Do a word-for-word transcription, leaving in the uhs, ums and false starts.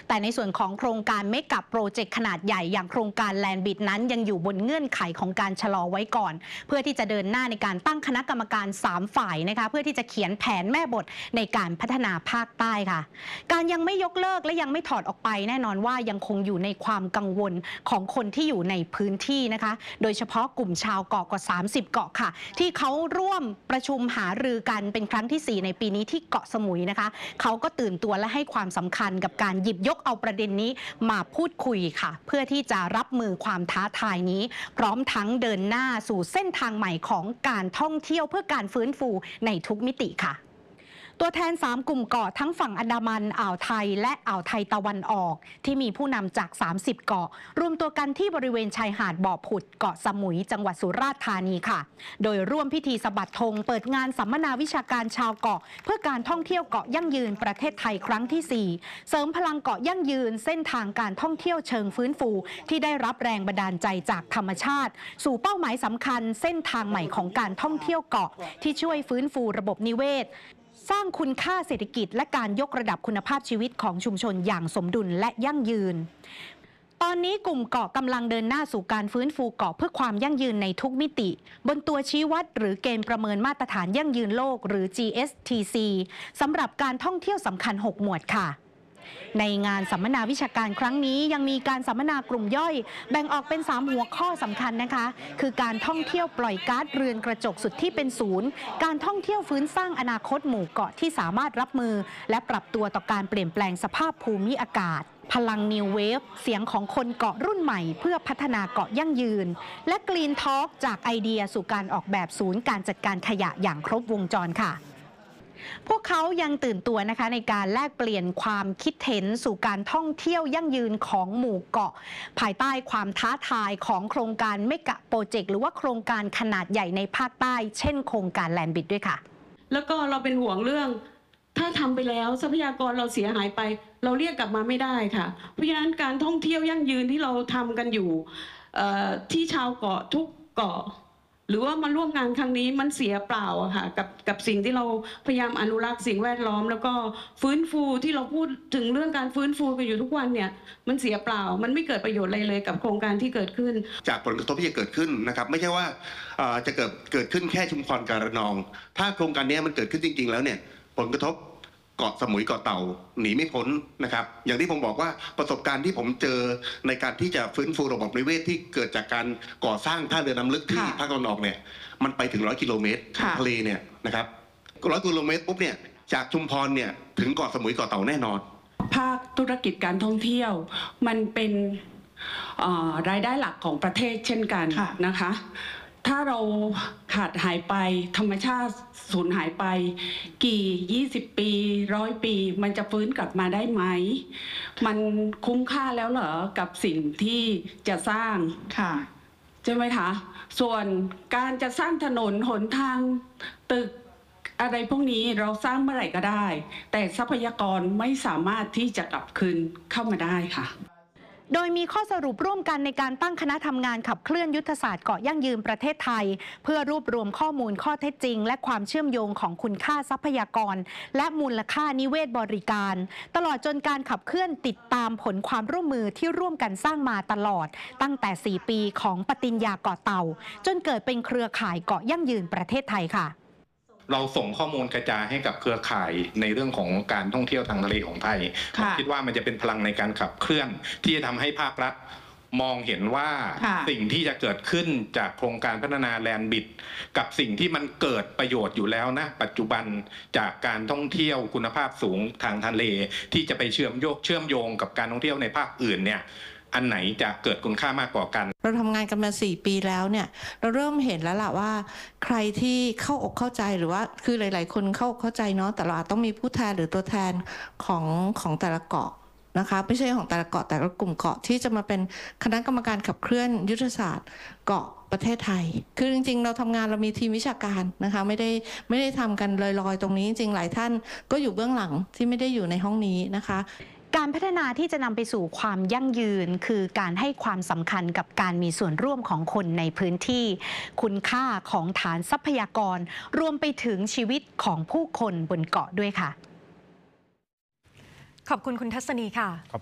แต่ในส่วนของโครงการเมกะโปรเจกต์ขนาดใหญ่อย่างโครงการแลนด์บิดนั้นยังอยู่บนเงื่อนไขของการชะลอไว้ก่อนเพื่อที่จะเดินหน้าในการตั้งคณะกรรมการสามฝ่ายนะคะเพื่อที่จะเขียนแผนแม่บทในการพัฒนาภาคใต้ค่ะการยังไม่ยกเลิกและยังไม่ถอดออกไปแน่นอนว่ายังคงอยู่ในความกังวลของคนที่อยู่ในพื้นที่นะคะโดยเฉพาะกลุ่มชาวเกาะกว่าสามสิบเกาะค่ะที่เขาร่วมประชุมหารือกันเป็นครั้งที่สี่ในปีนี้ที่เกาะสมุยนะคะเขาก็ตื่นตัวและให้ความสำคัญกับการหยิบยกเอาประเด็นนี้มาพูดคุยค่ะเพื่อที่จะรับมือความท้าทายนี้พร้อมทั้งเดินหน้าสู่เส้นทางใหม่ของการท่องเที่ยวเพื่อการฟื้นฟูในทุกมิติค่ะตัวแทนสามกลุ่มเกาะทั้งฝั่งอันดามันอ่าวไทยและอ่าวไทยตะวันออกที่มีผู้นำจากสามสิบเกาะรวมตัวกันที่บริเวณชายหาดบ่อผุดเกาะสมุยจังหวัดสุราษฎร์ธานีค่ะโดยร่วมพิธีสะบัดธงเปิดงานสัมมนาวิชาการชาวเกาะเพื่อการท่องเที่ยวเกาะยั่งยืนประเทศไทยครั้งที่สี่เสริมพลังเกาะยั่งยืนเส้นทางการท่องเที่ยวเชิงฟื้นฟูที่ได้รับแรงบันดาลใจจากธรรมชาติสู่เป้าหมายสำคัญเส้นทางใหม่ของการท่องเที่ยวเกาะที่ช่วยฟื้นฟูระบบนิเวศสร้างคุณค่าเศรษฐกิจและการยกระดับคุณภาพชีวิตของชุมชนอย่างสมดุลและยั่งยืนตอนนี้กลุ่มเกาะกำลังเดินหน้าสู่การฟื้นฟูเกาะเพื่อความยั่งยืนในทุกมิติบนตัวชี้วัดหรือเกณฑ์ประเมินมาตรฐานยั่งยืนโลกหรือ จี เอส ที ซี สำหรับการท่องเที่ยวสำคัญหกหมวดค่ะในงานสัมมนาวิชาการครั้งนี้ยังมีการสัมมนากลุ่มย่อยแบ่งออกเป็นสามหัวข้อสำคัญนะคะคือการท่องเที่ยวปล่อยก๊าซเรือนกระจกสุดที่เป็นศูนย์การท่องเที่ยวฟื้นสร้างอนาคตหมู่เกาะที่สามารถรับมือและปรับตัวต่อการเปลี่ยนแปลงสภาพภูมิอากาศพลัง New Wave เสียงของคนเกาะรุ่นใหม่เพื่อพัฒนาเกาะยั่งยืนและ Green Talk จากไอเดียสู่การออกแบบศูนย์การจัดการขยะอย่างครบวงจรค่ะพวกเขายังตื่นตัวนะคะในการแลกเปลี่ยนความคิดเห็นสู่การท่องเที่ยวยั่งยืนของหมู่เกาะภายใต้ความท้าทายของโครงการเมกะโปรเจกต์หรือว่าโครงการขนาดใหญ่ในภาคใต้เช่นโครงการแลนด์บิดด้วยค่ะแล้วก็เราเป็นห่วงเรื่องถ้าทำไปแล้วทรัพยากรเราเสียหายไปเราเรียกกลับมาไม่ได้ค่ะเพราะฉะนั้นการท่องเที่ยวยั่งยืนที่เราทำกันอยู่ที่ชาวเกาะทุกเกาะหรือว่ามาร่วมงานครั้งนี้มันเสียเปล่าอะค่ะกับกับสิ่งที่เราพยายามอนุรักษ์สิ่งแวดล้อมแล้วก็ฟื้นฟูที่เราพูดถึงเรื่องการฟื้นฟูกันอยู่ทุกวันเนี่ยมันเสียเปล่ามันไม่เกิดประโยชน์อะไรเลยกับโครงการที่เกิดขึ้นจากผลกระทบที่จะเกิดขึ้นนะครับไม่ใช่ว่าจะเกิดเกิดขึ้นแค่ชุมพรกับระนองถ้าโครงการนี้มันเกิดขึ้นจริงๆแล้วเนี่ยผลกระทบเกาะสมุยเกาะเต่าหนีไม่พ้นนะครับอย่างที่ผมบอกว่าประสบการณ์ที่ผมเจอในการที่จะฟื้นฟูระบบนิเวศที่เกิดจากการก่อสร้างท่าเรือน้ำลึกที่ภาคตะวันออกเนี่ยมันไปถึงร้อยกิโลเมตรทะเลเนี่ยนะครับร้อยกิโลเมตรปุ๊บเนี่ยจากชุมพรเนี่ยถึงเกาะสมุยเกาะเต่าแน่นอนภาคธุรกิจการท่องเที่ยวมันเป็นรายได้หลักของประเทศเช่นกันนะคะถ้าเราขาดหายไปธรรมชาติสูญหายไปกี่ยี่สิบปีร้อยปีมันจะฟื้นกลับมาได้ไหมมันคุ้มค่าแล้วเหรอกับสิ่งที่จะสร้างค่ะใช่ไหมคะส่วนการจะสร้างถนนหนทางตึกอะไรพวกนี้เราสร้างเมื่อไหร่ก็ได้แต่ทรัพยากรไม่สามารถที่จะกลับคืนเข้ามาได้ค่ะโดยมีข้อสรุปร่วมกันในการตั้งคณะทำงานขับเคลื่อนยุทธศาสตร์เกาะยั่งยืนประเทศไทยเพื่อรวบรวมข้อมูลข้อเท็จจริงและความเชื่อมโยงของคุณค่าทรัพยากรและมูลค่านิเวศบริการตลอดจนการขับเคลื่อนติดตามผลความร่วมมือที่ร่วมกันสร้างมาตลอดตั้งแต่สี่ปีของปฏิญญาเกาะเต่าจนเกิดเป็นเครือข่ายเกาะยั่งยืนประเทศไทยค่ะเราส่งข้อมูลกระจายให้กับเครือข่ายในเรื่องของการท่องเที่ยวทางทะเลของไทยผมคิดว่ามันจะเป็นพลังในการขับเคลื่อนที่จะทำให้ภาครัฐมองเห็นว่าสิ่งที่จะเกิดขึ้นจากโครงการพัฒนาแลนด์บิดกับสิ่งที่มันเกิดประโยชน์อยู่แล้วนะปัจจุบันจากการท่องเที่ยวคุณภาพสูงทางทะเลที่จะไปเชื่อมโยงเชื่อมโยงกับการท่องเที่ยวในภาคอื่นเนี่ยอันไหนจะเกิดคุณค่ามากกว่ากันเราทำงานกันมาสี่ปีแล้วเนี่ยเราเริ่มเห็นแล้วล่ะว่าใครที่เข้าอกเข้าใจหรือว่าคือหลายๆคนเข้าอกเข้าใจเนาะแต่เราอาจต้องมีผู้แทนหรือตัวแทนของของแต่ละเกาะนะคะไม่ใช่ของแต่ละเกาะแต่ละกลุ่มเกาะที่จะมาเป็นคณะกรรมการขับเคลื่อนยุทธศาสตร์เกาะประเทศไทยคือจริงๆเราทำงานเรามีทีมวิชาการนะคะไม่ได้ไม่ได้ทำกันลอยๆตรงนี้จริงๆหลายท่านก็อยู่เบื้องหลังที่ไม่ได้อยู่ในห้องนี้นะคะการพัฒนาที่จะนำไปสู่ความยั่งยืนคือการให้ความสำคัญกับการมีส่วนร่วมของคนในพื้นที่คุณค่าของฐานทรัพยากรรวมไปถึงชีวิตของผู้คนบนเกาะด้วยค่ะขอบคุณคุณทัศนีค่ะ